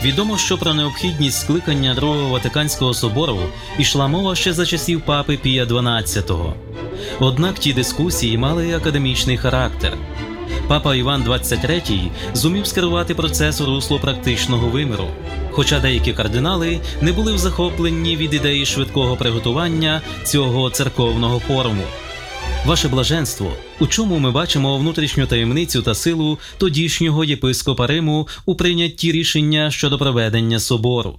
Відомо, що про необхідність скликання Другого Ватиканського собору йшла мова ще за часів папи Пія XII. Однак ті дискусії мали академічний характер. Папа Іван XXIII зумів скерувати процес у русло практичного виміру, хоча деякі кардинали не були в захопленні від ідеї швидкого приготування цього церковного форуму. Ваше блаженство, у чому ми бачимо внутрішню таємницю та силу тодішнього єпископа Риму у прийнятті рішення щодо проведення собору?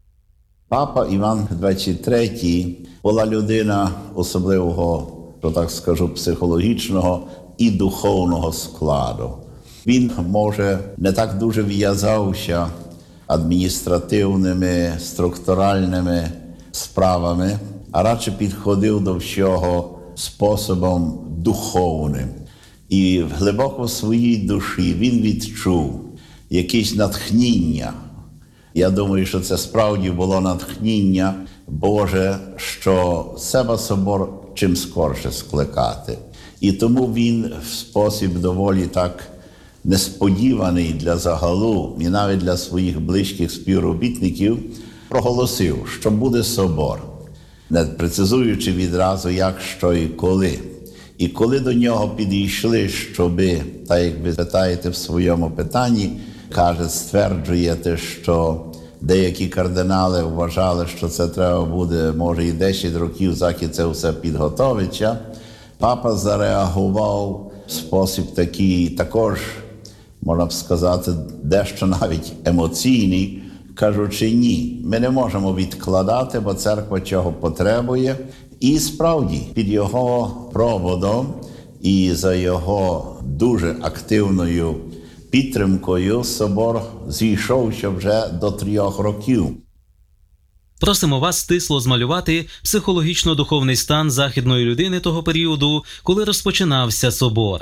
Папа Іван XXIII була людина особливого, що так скажу, психологічного і духовного складу. Він, може, не так дуже в'язався адміністративними, структуральними справами, а радше підходив до всього способом духовним. І глибоко в своїй душі він відчув якесь натхнення. Я думаю, що це справді було натхнення Боже, що себе собор чим скорше скликати. І тому він в спосіб доволі так несподіваний для загалу і навіть для своїх близьких співробітників проголосив, що буде собор, не прецизуючи відразу, як, що і коли. І коли до нього підійшли, щоби, так як ви питаєте в своєму питанні, каже, стверджуєте, що деякі кардинали вважали, що це треба буде, може, і 10 років, заки це все підготовиться, папа зареагував в спосіб такий, також, можна б сказати, дещо навіть емоційний, кажучи, ні, ми не можемо відкладати, бо церква чого потребує. І справді, під його проводом і за його дуже активною підтримкою собор зійшовся вже до 3 років. Просимо вас стисло змалювати психологічно-духовний стан західної людини того періоду, коли розпочинався собор.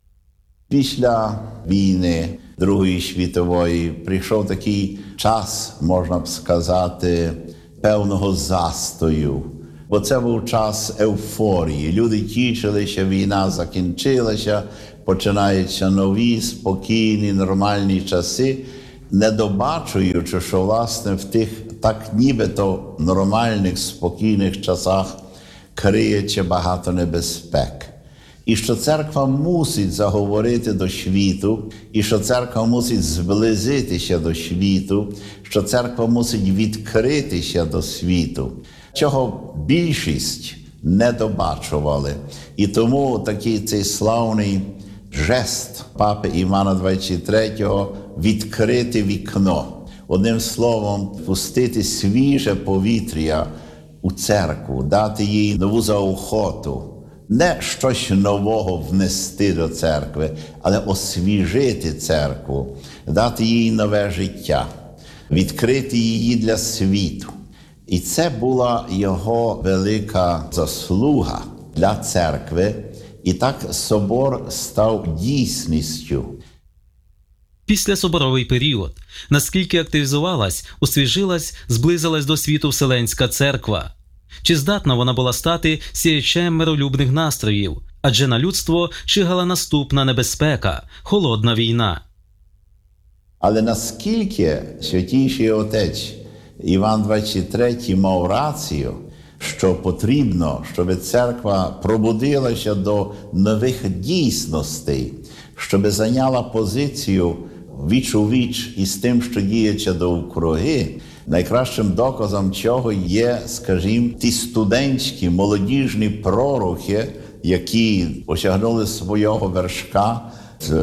Після війни Другої світової прийшов такий час, можна б сказати, певного застою. Бо це був час ейфорії. Люди тішилися, війна закінчилася, починаються нові, спокійні, нормальні часи, не добачуючи, що, власне, в тих так нібито нормальних, спокійних часах криється багато небезпек. І що церква мусить заговорити до світу, і що церква мусить зблизитися до світу, що церква мусить відкритися до світу, чого більшість не добачували. І тому такий цей славний жест папи Івана XXIII відкрити вікно. Одним словом, пустити свіже повітря у церкву, дати їй нову заохоту. Не щось нового внести до церкви, але освіжити церкву, дати їй нове життя, відкрити її для світу. І це була його велика заслуга для церкви. І так собор став дійсністю. Післясоборовий період. Наскільки активізувалась, освіжилась, зблизилась до світу Вселенська церква? Чи здатна вона була стати сіячем миролюбних настроїв? Адже на людство чигала наступна небезпека – холодна війна. Але наскільки Святійший Отець Іван XXIII мав рацію, що потрібно, щоб церква пробудилася до нових дійсностей, щоб зайняла позицію віч у віч із тим, що діється довкруги. Найкращим доказом чого є, скажімо, ті студентські, молодіжні прорухи, які осягнули свого вершка в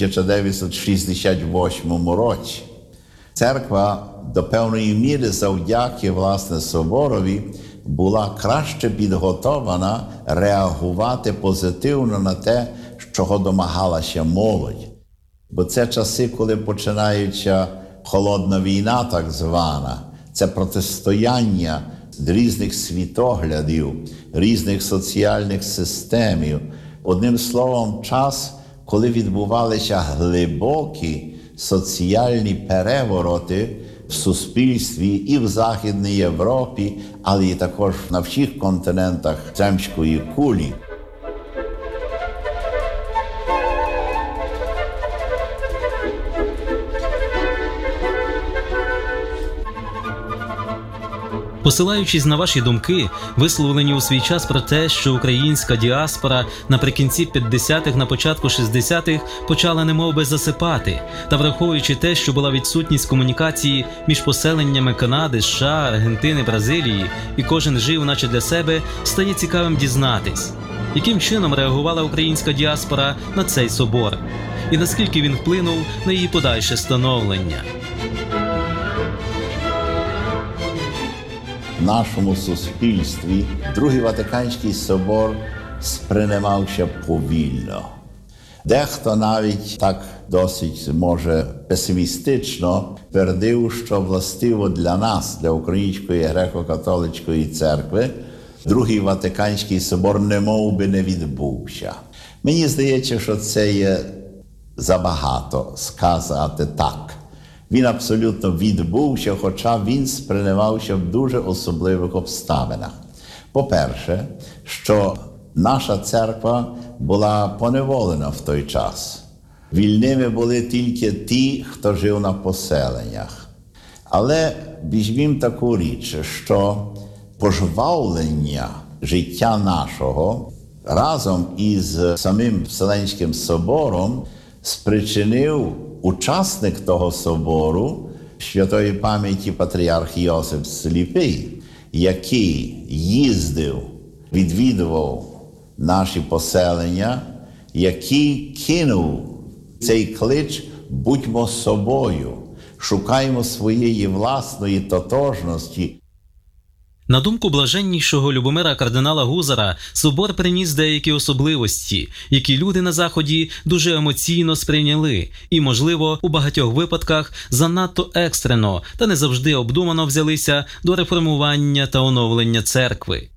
1968 році. Церква до певної міри завдяки, власне, соборові була краще підготована реагувати позитивно на те, чого домагалася молодь. Бо це часи, коли починається холодна війна, так звана, це протистояння різних світоглядів, різних соціальних систем. Одним словом, час, коли відбувалися глибокі соціальні перевороти в суспільстві і в Західній Європі, але і також на всіх континентах земської кулі. Посилаючись на ваші думки, висловлені у свій час про те, що українська діаспора наприкінці 50-х, на початку 60-х почала немовби засипати, та враховуючи те, що була відсутність комунікації між поселеннями Канади, США, Аргентини, Бразилії, і кожен жив наче для себе, стає цікавим дізнатись, яким чином реагувала українська діаспора на цей собор, і наскільки він вплинув на її подальше становлення. В нашому суспільстві Другий Ватиканський собор сприймався повільно. Дехто навіть так досить, може, песимістично твердив, що властиво для нас, для Української греко-католицької церкви, Другий Ватиканський собор немов би не відбувся. Мені здається, що це є забагато сказати так. Він абсолютно відбувся, хоча він сприймався в дуже особливих обставинах. По-перше, що наша церква була поневолена в той час. Вільними були тільки ті, хто жив на поселеннях. Але візьмімо таку річ, що пожвавлення життя нашого разом із самим Вселенським собором спричинив учасник того собору, святої пам'яті патріарх Йосип Сліпий, який їздив, відвідував наші поселення, який кинув цей клич «Будьмо собою, шукаємо своєї власної тотожності». На думку блаженнішого Любомира кардинала Гузара, собор приніс деякі особливості, які люди на Заході дуже емоційно сприйняли і, можливо, у багатьох випадках занадто екстрено та не завжди обдумано взялися до реформування та оновлення церкви.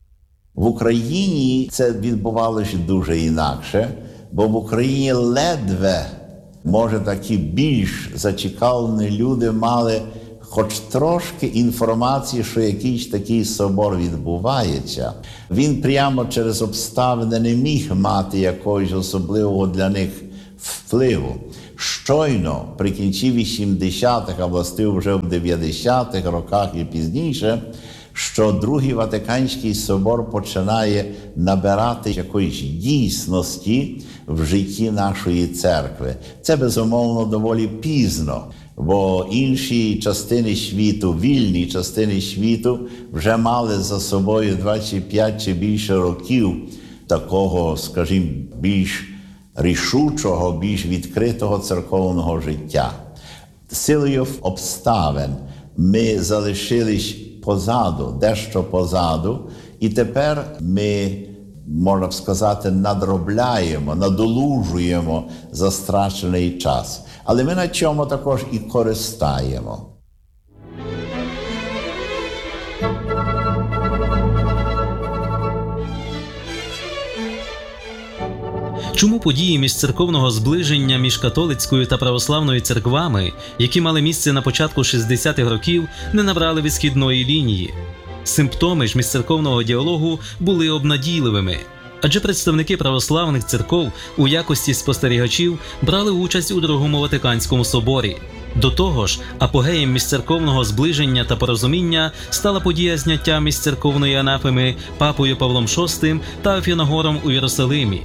В Україні це відбувалося дуже інакше, бо в Україні ледве, може, такі більш зацікавлені люди мали хоч трошки інформації, що якийсь такий собор відбувається. Він прямо через обставини не міг мати якогось особливого для них впливу. Щойно, при кінці 80-х, а властиво вже в 90-х роках і пізніше, що Другий Ватиканський собор починає набирати якоїсь дійсності в житті нашої церкви. Це, безумовно, доволі пізно, бо інші частини світу, вільні частини світу, вже мали за собою 25 чи більше років такого, скажімо, більш рішучого, більш відкритого церковного життя. Силою обставин ми залишились позаду, дещо позаду, і тепер ми, можна б сказати, надробляємо, надолужуємо застрачений час. Але ми на чому також і користаємо. Чому події міжцерковного зближення між католицькою та православною церквами, які мали місце на початку 60-х років, не набрали відхідної лінії? Симптоми ж міжцерковного діалогу були обнадійливими, адже представники православних церков у якості спостерігачів брали участь у Другому Ватиканському соборі. До того ж, апогеєм міжцерковного зближення та порозуміння стала подія зняття міжцерковної анафеми папою Павлом VI та Афіногором у Єрусалимі.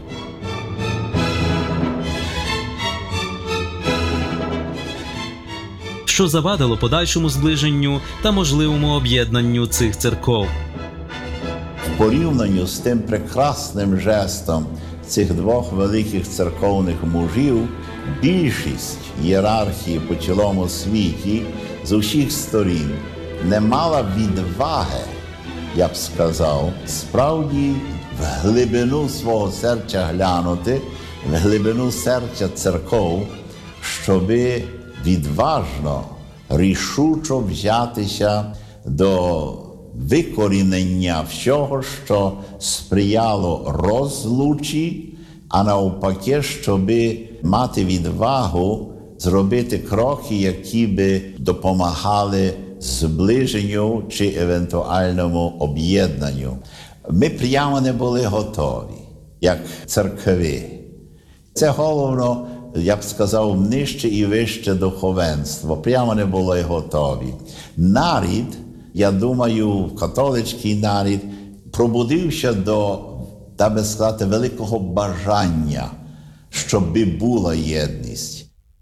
Що завадило подальшому зближенню та можливому об'єднанню цих церков. В порівнянні з тим прекрасним жестом цих двох великих церковних мужів, більшість ієрархії по цілому світі з усіх сторін не мала відваги, я б сказав, справді в глибину свого серця глянути, в глибину серця церков, щоби відважно, рішучо взятися до викорінення всього, що сприяло розлучі, а навпаки, щоби мати відвагу зробити кроки, які би допомагали зближенню чи евентуальному об'єднанню. Ми прямо не були готові, як церкви. Це головно, я б сказав, нижче і вище духовенство. Прямо не були готові. Нарід я думаю, католицький народ пробудився до, так би сказати, великого бажання, щоб була єдність.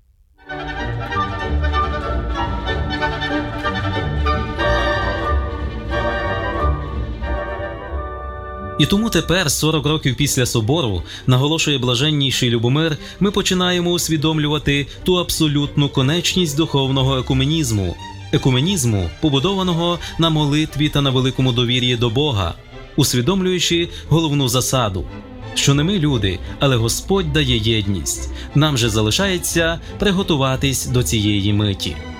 І тому тепер, 40 років після собору, наголошує блаженніший Любомир, ми починаємо усвідомлювати ту абсолютну конечність духовного екуменізму. Екуменізму, побудованого на молитві та на великому довір'ї до Бога, усвідомлюючи головну засаду, що не ми люди, але Господь дає єдність. Нам же залишається приготуватись до цієї миті.